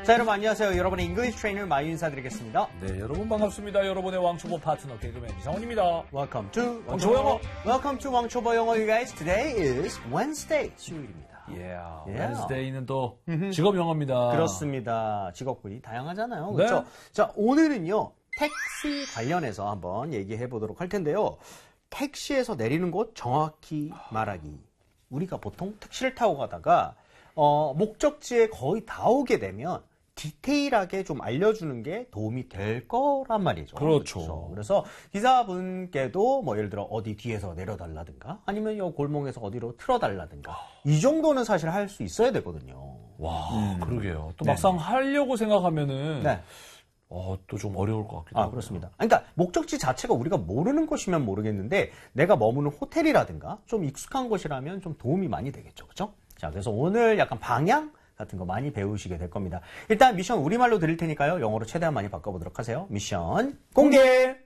자, 여러분 안녕하세요. 여러분의 잉글리시 트레이너 마유 인사드리겠습니다. 네, 여러분 반갑습니다. 여러분의 왕초보 파트너 개그맨 이상훈입니다. Welcome to 왕초보 영어. Welcome to 왕초보 영어, you guys. Today is Wednesday, 수요일입니다. Wednesday는 또 직업 영어입니다. 그렇습니다. 직업군이 다양하잖아요. 그렇죠? 네. 자, 오늘은요. 택시 관련해서 한번 얘기해 보도록 할 텐데요. 택시에서 내리는 곳 정확히 말하기. 우리가 보통 택시를 타고 가다가 목적지에 거의 다 오게 되면 디테일하게 좀 알려주는 게 도움이 될 거란 말이죠. 그렇죠. 그래서 기사분께도 뭐 예를 들어 어디 뒤에서 내려달라든가 아니면 이 골목에서 어디로 틀어달라든가 이 정도는 사실 할 수 있어야 되거든요. 와, 그러게요. 또 막상 하려고 생각하면은 네. 또 좀 어려울 것 같기도 하고. 그렇습니다. 그러니까 목적지 자체가 우리가 모르는 곳이면 모르겠는데 내가 머무는 호텔이라든가 좀 익숙한 곳이라면 좀 도움이 많이 되겠죠. 그렇죠? 자, 그래서 오늘 약간 방향 같은 거 많이 배우시게 될 겁니다. 일단 미션 우리말로 드릴 테니까요. 영어로 최대한 많이 바꿔보도록 하세요. 미션 공개!